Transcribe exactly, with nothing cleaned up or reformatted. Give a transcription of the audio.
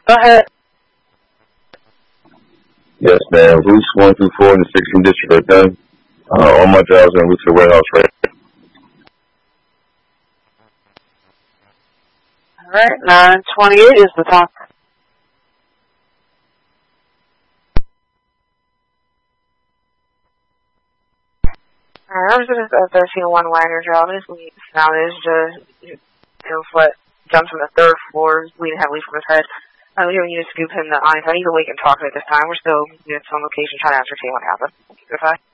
Go ahead. Yes, ma'am. Routes one through four in the sixteenth district are done. Uh, all my jobs are en route to the warehouse, right? All right, nine twenty-eight is the time. Alright, I'm just a thirteen oh one Wagner job. This lead now is just what jumps from the third floor, bleeding heavily from his head. I'm here, you to scoop him the eyes. I need to wait and talk to him at this time. We're still you know, on location trying to ascertain what happened. Goodbye.